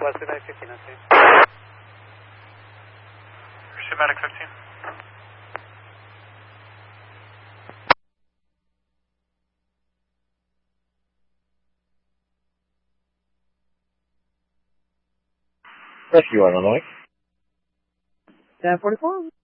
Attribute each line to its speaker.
Speaker 1: West 15, I see.
Speaker 2: Pursuit Medic 15.
Speaker 3: Rescue on Illinois.
Speaker 4: 1044.